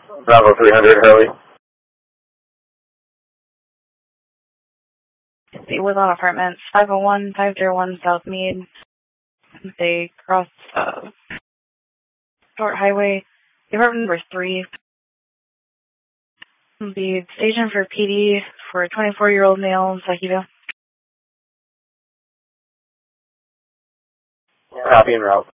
Bravo 300, Hurley. The Woodlawn Apartments, 501 South Mead. They crossed Short Highway. The apartment number 3. The station for PD for a 24-year-old male in Sahiba. Copy en route.